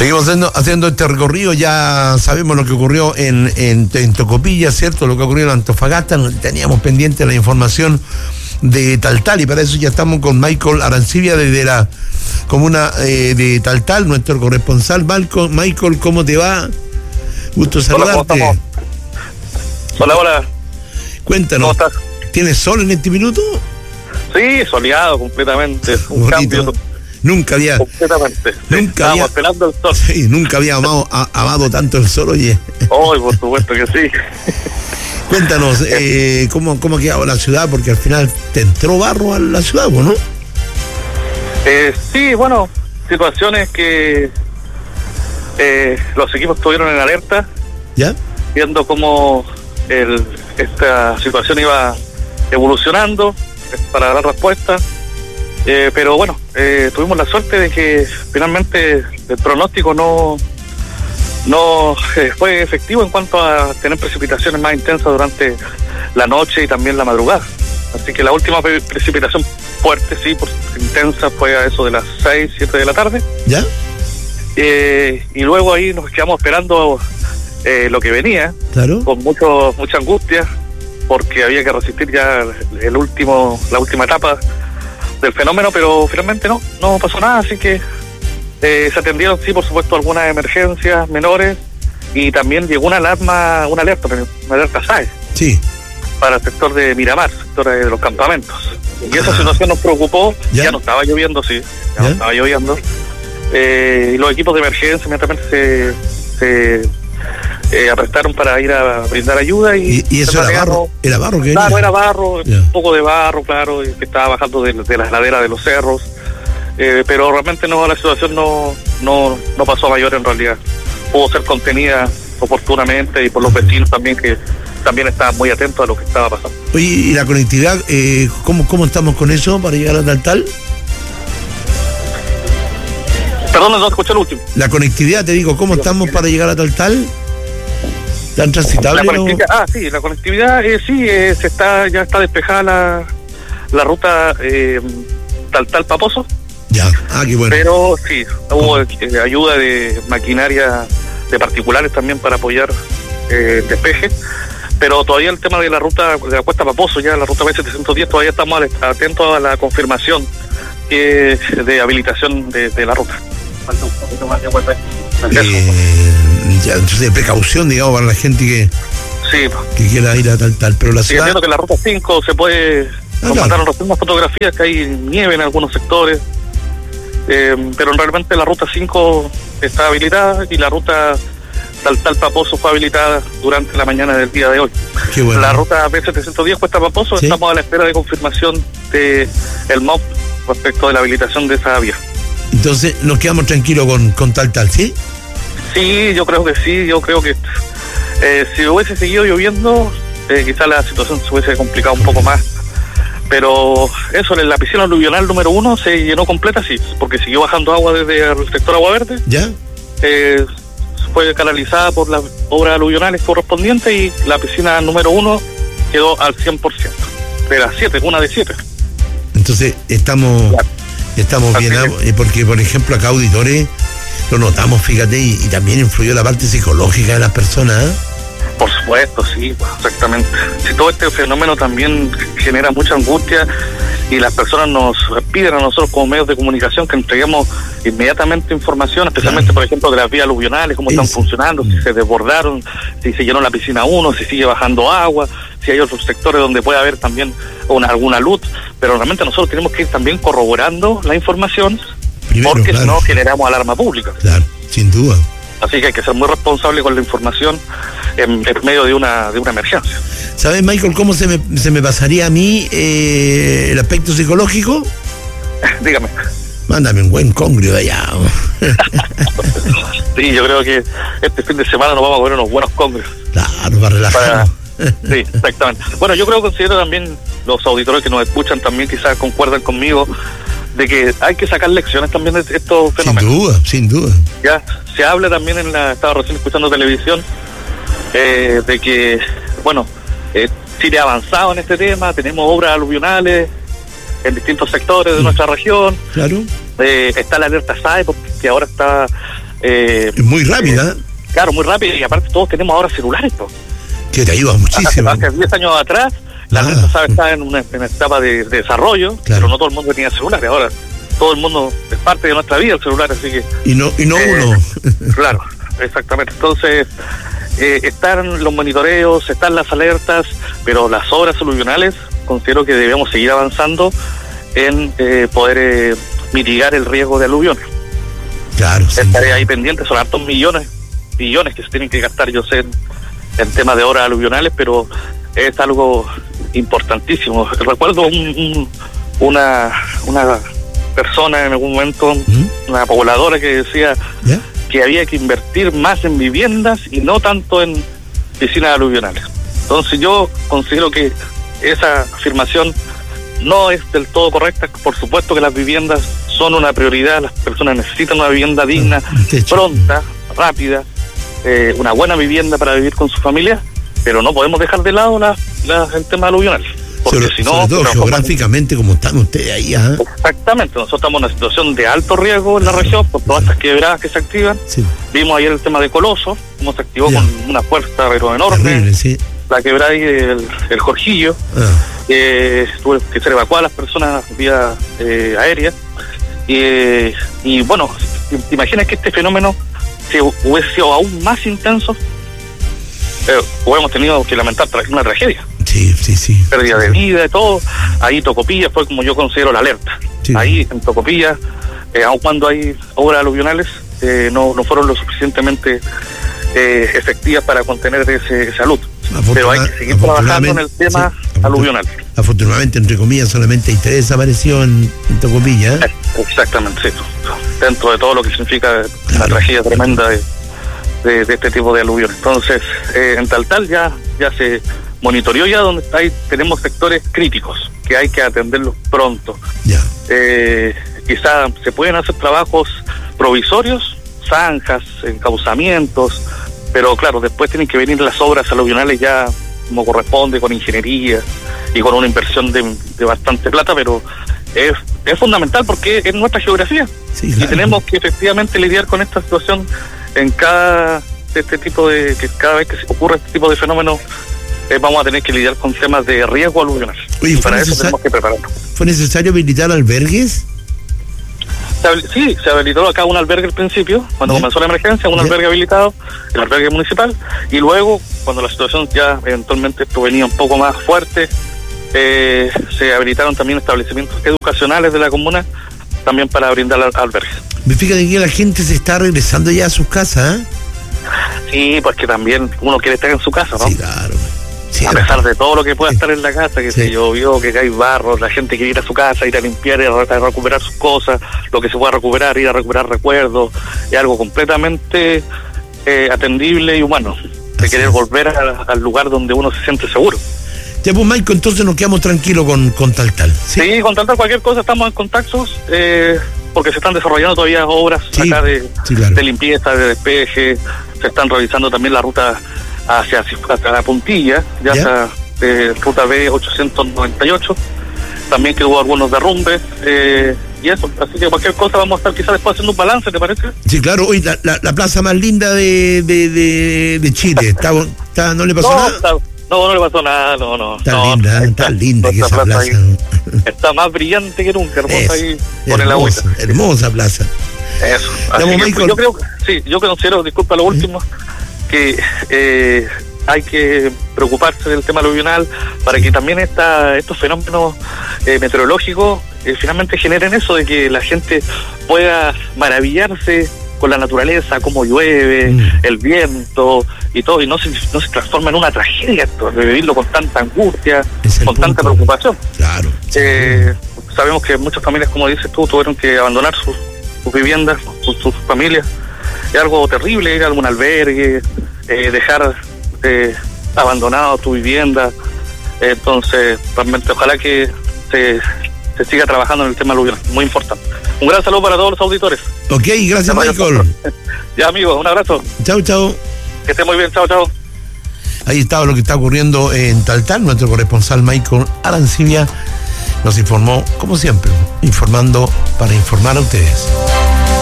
Seguimos haciendo este recorrido. Ya sabemos lo que ocurrió en Tocopilla, ¿cierto? Lo que ocurrió en Antofagasta. Teníamos pendiente la información de Taltal y para eso ya estamos con Michael Arancibia desde la comuna de Taltal, nuestro corresponsal. Michael, ¿cómo te va? Gusto saludarte. Hola, hola. Cuéntanos. ¿Cómo estás? ¿Tienes sol en este minuto? Sí, soleado completamente. Un bonito. Cambio. Nunca había. Completamente. Estábamos esperando el sol. Sí, nunca había amado tanto el sol, oye. Hoy, por supuesto que sí. Cuéntanos, ¿cómo ha quedado la ciudad? Porque al final te entró barro a la ciudad, ¿no? Sí, bueno, situaciones que los equipos estuvieron en alerta. ¿Ya? Viendo cómo esta situación iba evolucionando para dar respuesta. Pero bueno, tuvimos la suerte de que finalmente el pronóstico no fue efectivo en cuanto a tener precipitaciones más intensas durante la noche y también la madrugada. Así que la última precipitación fuerte, sí, intensa, fue a eso de las 6, 7 de la tarde. ¿Ya? Y luego ahí nos quedamos esperando lo que venía, claro, con mucha angustia, porque había que resistir ya la última etapa del fenómeno, pero finalmente no pasó nada, así que se atendieron, sí, por supuesto, algunas emergencias menores y también llegó una alerta SAE. Sí. Para el sector de Miramar, sector de los campamentos. Y esa situación nos preocupó. Ya no estaba lloviendo, sí, no estaba lloviendo. Y los equipos de emergencia inmediatamente se aprestaron para ir a brindar ayuda. ¿Y eso era barro? ¿Era barro que Claro, era barro, un poco de barro, claro, que estaba bajando de las laderas de los cerros. Pero realmente la situación no pasó a mayor en realidad. Pudo ser contenida oportunamente y por los vecinos también, que también estaban muy atentos a lo que estaba pasando. Oye, ¿y la conectividad? ¿Cómo estamos con eso para llegar a Taltal? Perdón, no escuché el último. La conectividad, te digo, ¿cómo estamos para llegar a Taltal? ¿Tan transitable? Sí, la conectividad, sí, ya está despejada la ruta Taltal-Paposo. Ya, qué bueno. Pero sí, hubo ayuda de maquinaria de particulares también para apoyar despeje, pero todavía el tema de la ruta de la Cuesta Paposo, ya la ruta B710, todavía estamos atentos a la confirmación de habilitación de la ruta. Falta un poquito más de vuelta. Entonces, precaución, digamos, para la gente que quiera ir a Taltal, pero la ciudad... Entiendo que la ruta 5 se puede... Nos mandaron unas fotografías que hay nieve en algunos sectores, pero realmente la ruta 5 está habilitada y la ruta Taltal Paposo fue habilitada durante la mañana del día de hoy. Qué bueno. La ruta B710 Cuesta Paposo, ¿sí? Estamos a la espera de confirmación del MOP respecto de la habilitación de esa vía. Entonces nos quedamos tranquilos con Taltal, ¿sí? Sí, yo creo que sí, si hubiese seguido lloviendo, quizás la situación se hubiese complicado un poco más. Pero eso, la piscina aluvional número 1 se llenó completa, sí, porque siguió bajando agua desde el sector Agua Verde. ¿Ya? Fue canalizada por las obras aluvionales correspondientes y la piscina número 1 quedó al 100%. De las 7, una de 7. Entonces estamos bien, porque por ejemplo acá auditores lo notamos, fíjate, y también influyó la parte psicológica de las personas, ¿eh? Por supuesto, sí, exactamente. Si todo este fenómeno también genera mucha angustia y las personas nos piden a nosotros como medios de comunicación que entreguemos inmediatamente información, especialmente, por ejemplo, de las vías aluvionales, cómo están funcionando, si se desbordaron, si se llenó la piscina 1, si sigue bajando agua, si hay otros sectores donde puede haber también alguna luz, pero realmente nosotros tenemos que ir también corroborando la información, porque si no generamos alarma pública. Claro, sin duda. Así que hay que ser muy responsable con la información en medio de una emergencia. ¿Sabes, Michael, cómo se me pasaría a mí el aspecto psicológico? Dígame. Mándame un buen congrio de allá. Sí, yo creo que este fin de semana nos vamos a comer unos buenos congrios. Claro, para relajar. Sí, exactamente. Bueno, yo considero también, los auditores que nos escuchan también quizás concuerdan conmigo, de que hay que sacar lecciones también de estos fenómenos. Sin duda. Ya se habla también estaba recién escuchando televisión, de que, bueno, Chile ha avanzado en este tema, tenemos obras aluvionales en distintos sectores de nuestra región. Claro. Está la alerta SAE, porque ahora está muy rápida. Claro, muy rápida, y aparte todos tenemos ahora celulares, pues. Que te ayuda muchísimo. Hace 10 años atrás, la red estaba en una etapa de desarrollo, pero no todo el mundo tenía celulares. Ahora todo el mundo es parte de nuestra vida el celular, así que... Y no uno. Claro, exactamente. Entonces, están los monitoreos, están las alertas, pero las obras aluvionales considero que debemos seguir avanzando en poder mitigar el riesgo de aluvión. Claro. Estaré ahí pendiente, son hartos billones que se tienen que gastar, yo sé, en temas de obras aluvionales, pero es algo importantísimo. Recuerdo una persona en algún momento, una pobladora, que decía que había que invertir más en viviendas y no tanto en piscinas aluvionales. Entonces yo considero que esa afirmación no es del todo correcta. Por supuesto que las viviendas son una prioridad, las personas necesitan una vivienda digna, pronta, rápida, una buena vivienda para vivir con su familia, pero no podemos dejar de lado el tema aluvional. Porque si no, sobre todo geográficamente, como están ustedes ahí. Exactamente, nosotros estamos en una situación de alto riesgo en la región por todas estas quebradas que se activan. Sí. Vimos ayer el tema de Coloso, cómo se activó con una fuerza pero enorme. Terrible, sí. La quebrada ahí el Jorgillo, tuvo que ser evacuadas las personas vía aérea. Y bueno, ¿te imaginas que este fenómeno si hubiese sido aún más intenso? Hubiéramos tenido que lamentar una tragedia. Sí. Pérdida de vida y todo. Ahí Tocopilla fue como yo considero la alerta. Sí. Ahí en Tocopilla, aun cuando hay obras aluvionales, no fueron lo suficientemente efectivas para contener ese salud. Pero hay que seguir trabajando en el tema aluvional. Afortunadamente, entre comillas, solamente hay 3 desaparecidos en Tocopilla. Exactamente, sí. Dentro de todo lo que significa la tragedia tremenda de este tipo de aluvión. Entonces, en Taltal ya se monitoreó ya donde tenemos sectores críticos que hay que atenderlos pronto. Quizá se pueden hacer trabajos provisorios, zanjas, encauzamientos, pero claro, después tienen que venir las obras aluvionales ya como corresponde, con ingeniería y con una inversión de bastante plata, pero es fundamental porque es nuestra geografía. Sí, claro. Y tenemos que efectivamente lidiar con esta situación en cada vez que se ocurre este tipo de fenómenos. Vamos a tener que lidiar con temas de riesgo aluvional. Oye, y para eso tenemos que prepararnos. ¿Fue necesario habilitar albergues? Sí, se habilitó acá un albergue al principio, cuando comenzó la emergencia, un albergue habilitado, el albergue municipal, y luego, cuando la situación ya eventualmente venía un poco más fuerte, se habilitaron también establecimientos educacionales de la comuna, también para brindar albergues. Me fíjate que la gente se está regresando ya a sus casas, ¿eh? Sí, porque también uno quiere estar en su casa, ¿no? Sí, claro. A pesar de todo lo que pueda estar en la casa, que se llovió, que hay barro, la gente quiere ir a su casa, ir a limpiar, ir a recuperar sus cosas, lo que se pueda recuperar, ir a recuperar recuerdos, es algo completamente atendible y humano, de querer volver al lugar donde uno se siente seguro. Ya pues, Michael, entonces nos quedamos tranquilos con Taltal. Sí, con Taltal, cualquier cosa, estamos en contactos, porque se están desarrollando todavía obras acá de limpieza, de despeje, se están realizando también la ruta hacia la Puntilla, ya ruta B898, también que hubo algunos derrumbes, y eso, así que cualquier cosa vamos a estar quizás después haciendo un balance, ¿te parece? Sí, claro. Hoy la plaza más linda de Chile, ¿no le pasó nada? No le pasó nada, no. Está linda que esa plaza. Está más brillante que nunca, hermosa ahí con el agüita. Hermosa plaza. Eso. Así que, yo considero, disculpa lo último, que hay que preocuparse del tema aluvional para que también estos fenómenos meteorológicos finalmente generen eso de que la gente pueda maravillarse con la naturaleza, cómo llueve, el viento y todo, y no se transforma en una tragedia esto, de vivirlo con tanta angustia, con tanta preocupación. Claro. Sabemos que muchas familias, como dices tú, tuvieron que abandonar sus viviendas, sus familias. Es algo terrible ir a algún albergue, dejar abandonado tu vivienda. Entonces, realmente ojalá que se siga trabajando en el tema aluvial, muy importante. Un gran saludo para todos los auditores. Ok, gracias, Michael. Ya, amigos, un abrazo. Chau. Que esté muy bien, chau. Ahí estaba lo que está ocurriendo en Taltal. Nuestro corresponsal Michael Arancibia nos informó, como siempre, informando para informar a ustedes.